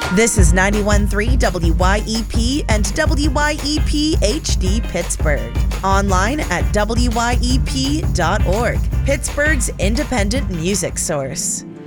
This is 91.3 WYEP and WYEP HD Pittsburgh. Online at wyep.org, Pittsburgh's independent music source.